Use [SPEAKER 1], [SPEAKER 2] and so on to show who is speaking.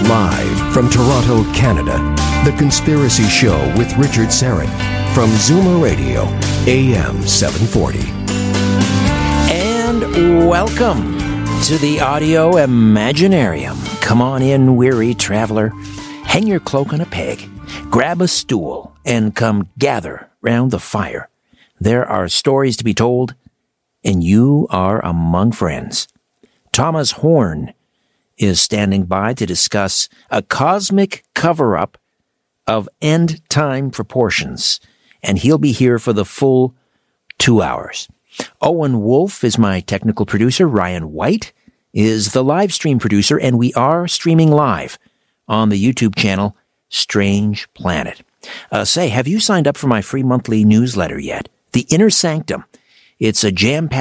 [SPEAKER 1] Live from Toronto, Canada, The Conspiracy Show with Richard Syrett from Zoomer Radio, AM 740.
[SPEAKER 2] And welcome to the Audio Imaginarium. Come on in, weary traveler. Hang your cloak on a peg, grab a stool, and come gather round the fire. There are stories to be told, and you are among friends. Thomas Horn is standing by to discuss a cosmic cover-up of end-time proportions, and he'll be here for the full 2 hours. Owen Wolf is my technical producer. Ryan White is the live stream producer, and we are streaming live on the YouTube channel Strange Planet. Have you signed up for my free monthly newsletter yet? The Inner Sanctum. It's a jam-packed